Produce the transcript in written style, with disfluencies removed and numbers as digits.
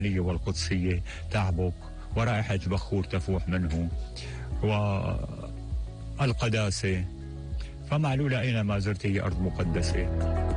والقدسية تعبق، ورائحة البخور تفوح منه، والقداسة. فمعلولة أينما زرت هي أرض مقدسة.